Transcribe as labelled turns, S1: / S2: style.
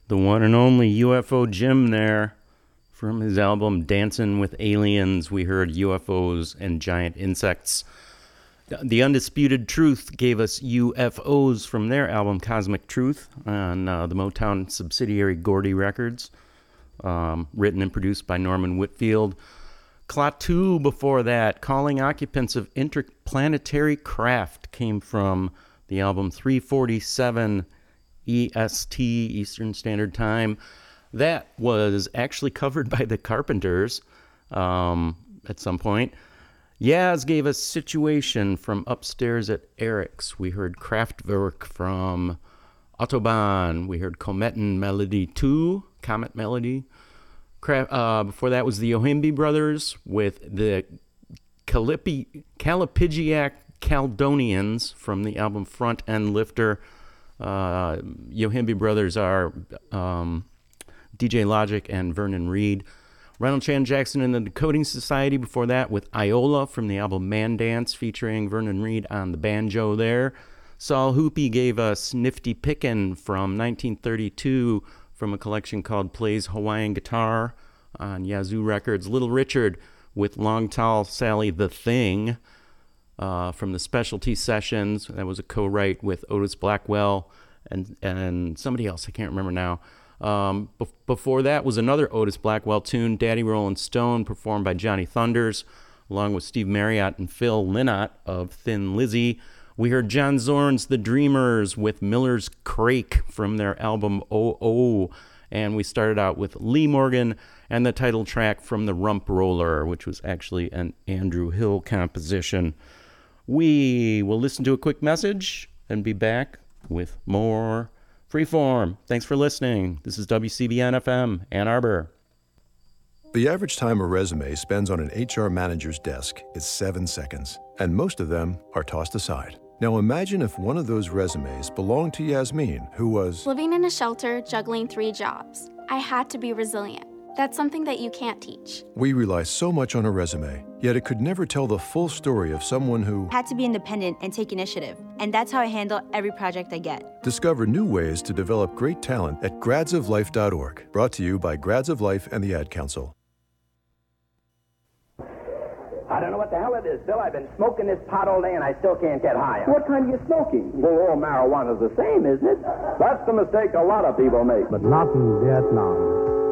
S1: The one and only UFO Jim there. From his album Dancing with Aliens, we heard UFOs and giant insects. The Undisputed Truth gave us UFOs from their album Cosmic Truth on the Motown subsidiary Gordy Records, written and produced by Norman Whitfield. Klaatu before that, Calling Occupants of Interplanetary Craft, came from the album 347 EST, Eastern Standard Time. That was actually covered by the Carpenters at some point. Yaz gave us Situation from Upstairs at Eric's. We heard Kraftwerk from Autobahn. We heard Cometen Melody 2, Comet Melody. Before that was the Yohimbi Brothers with the Calipigiac Caledonians from the album Front End Lifter. Yohimbi Brothers are DJ Logic and Vernon Reid. Ronald Chan Jackson and the Decoding Society before that with Iola from the album Man Dance, featuring Vernon Reid on the banjo there. Saul Hoopy gave us Nifty Pickin' from 1932 from a collection called Plays Hawaiian Guitar on Yazoo Records. Little Richard with Long Tall Sally the Thing from the Specialty Sessions. That was a co-write with Otis Blackwell and somebody else, I can't remember now. Before that was another Otis Blackwell tune, Daddy Rollin' Stone, performed by Johnny Thunders, along with Steve Marriott and Phil Lynott of Thin Lizzy. We heard John Zorn's The Dreamers with Miller's Crake from their album Oh Oh, and we started out with Lee Morgan and the title track from The Rump Roller, which was actually an Andrew Hill composition. We will listen to a quick message and be back with more Freeform. Thanks for listening. This is WCBN FM, Ann Arbor.
S2: The average time a resume spends on an HR manager's desk is 7 seconds, and most of them are tossed aside. Now imagine if one of those resumes belonged to Yasmin, who was
S3: living in a shelter, juggling 3 jobs. I had to be resilient. That's something that you can't teach.
S2: We rely so much on a resume, yet it could never tell the full story of someone who
S4: had to be independent and take initiative. And that's how I handle every project I get.
S2: Discover new ways to develop great talent at gradsoflife.org. Brought to you by Grads of Life and the Ad Council.
S5: I don't know what the hell it is, Bill. I've been smoking this pot all day and I still can't get high.
S6: What kind are you smoking?
S5: Well, all marijuana's the same, isn't it?
S6: That's the mistake a lot of people make.
S7: But not in Vietnam.